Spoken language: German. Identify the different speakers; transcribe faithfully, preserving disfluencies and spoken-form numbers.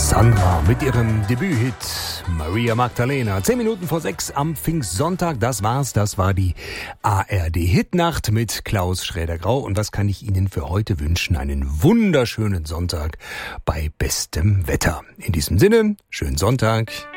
Speaker 1: Sandra mit ihrem Debüthit Maria Magdalena. Zehn Minuten vor sechs am Pfingstsonntag. Das war's. Das war die A R D-Hitnacht mit Klaus Schräder-Grau. Und was kann ich Ihnen für heute wünschen? Einen wunderschönen Sonntag bei bestem Wetter. In diesem Sinne, schönen Sonntag.